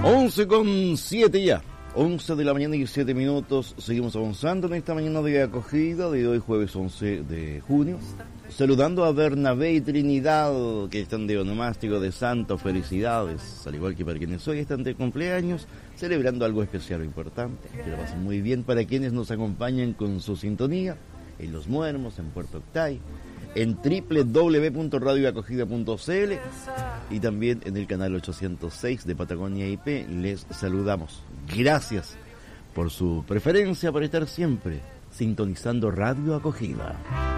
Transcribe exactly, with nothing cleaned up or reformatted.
once con siete ya. once de la mañana y siete minutos. Seguimos avanzando en esta mañana de acogida de hoy, jueves once de junio. Saludando a Bernabé y Trinidad, que están de onomástico de santo. Felicidades, al igual que para quienes hoy están de cumpleaños, celebrando algo especial o importante. Que lo pasen muy bien para quienes nos acompañan con su sintonía en Los Muermos, en Puerto Octay, en doble u doble u doble u punto radio acogida punto c l y también en el canal ochocientos seis de Patagonia I P. Les saludamos. Gracias por su preferencia, por estar siempre sintonizando Radio Acogida.